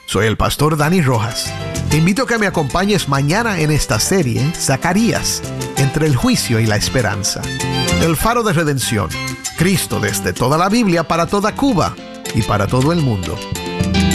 Soy el pastor Dani Rojas. Te invito a que me acompañes mañana en esta serie, Zacarías, entre el juicio y la esperanza. El faro de redención. Cristo desde toda la Biblia para toda Cuba y para todo el mundo.